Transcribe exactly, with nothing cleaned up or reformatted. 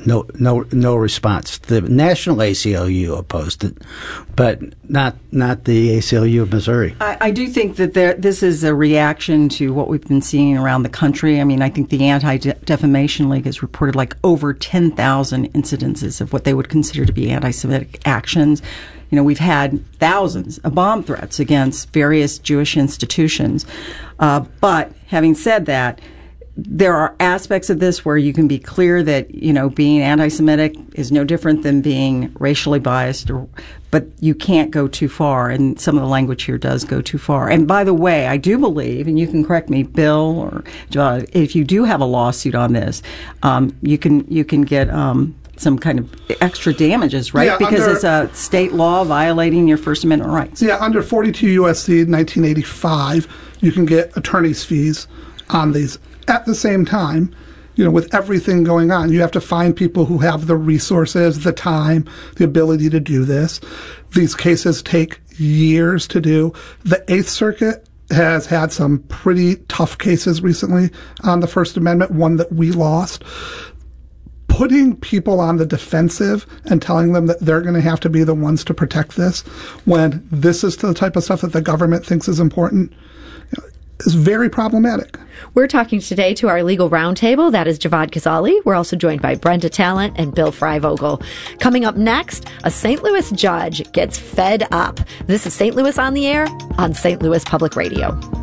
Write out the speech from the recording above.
No, no, no response. The National A C L U opposed it, but not not the A C L U of Missouri. I, I do think that there, this is a reaction to what we've been seeing around the country. I mean, I think the Anti-Defamation League has reported like over ten thousand incidences of what they would consider to be anti-Semitic actions. You know, we've had thousands of bomb threats against various Jewish institutions. Uh, but having said that, there are aspects of this where you can be clear that, you know, being anti-Semitic is no different than being racially biased, or, but you can't go too far, and some of the language here does go too far. And by the way, I do believe, and you can correct me, Bill, or uh, if you do have a lawsuit on this, um, you can you can get um, some kind of extra damages, right? Yeah, because under, it's a state law violating your First Amendment rights. Yeah, under forty-two U S C nineteen eighty-five, you can get attorney's fees on these. At the same time, you know, with everything going on, you have to find people who have the resources, the time, the ability to do this. These cases take years to do. The Eighth Circuit has had some pretty tough cases recently on the First Amendment, one that we lost. Putting people on the defensive and telling them that they're going to have to be the ones to protect this when this is the type of stuff that the government thinks is important, you know, is very problematic. We're talking today to our legal roundtable. That is Javad Khazaly. We're also joined by Brenda Talent and Bill Freivogel. Coming up next, a Saint Louis judge gets fed up. This is Saint Louis on the Air on Saint Louis Public Radio.